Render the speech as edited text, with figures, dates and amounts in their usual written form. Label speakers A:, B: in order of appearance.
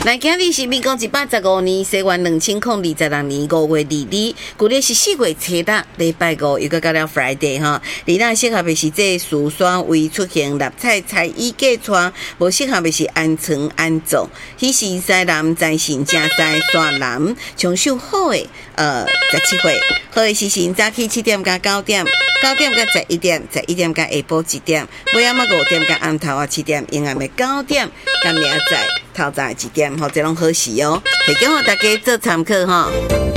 A: 来，今日是民国115年，西元2026年5月22日，旧历是4月7日，礼拜五又到了 Friday 哈。而咱适合的是这事选为出行立彩彩衣嫁娶，无适合的是安床安坐。彼时西南财神正西山南，长寿好的17岁，好的时辰早起7点到9点，9点到11点，11点到下晡1点，尾暗5点到暗头7点，阴暗的9点到明仔载透早1点，吼，这拢好事哦，提供互大家做参考吼。